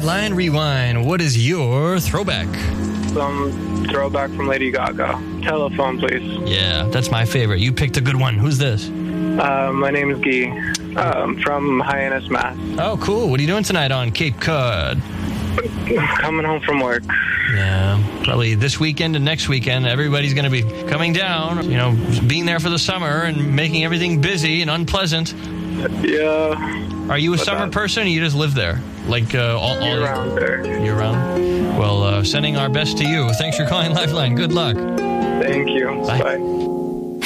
Lifeline Rewind. What is your throwback? Some throwback from Lady Gaga. Telephone, please. Yeah, that's my favorite. You picked a good one. Who's this? My name is Guy. From Hyannis, Mass. Oh, cool. What are you doing tonight on Cape Cod? Coming home from work. Yeah, probably this weekend and next weekend, everybody's going to be coming down, being there for the summer and making everything busy and unpleasant. Yeah. Are you a summer person or you just live there? Like all year-round there. Year-round? Well, sending our best to you. Thanks for calling Lifeline. Good luck. Thank you. Bye. Bye.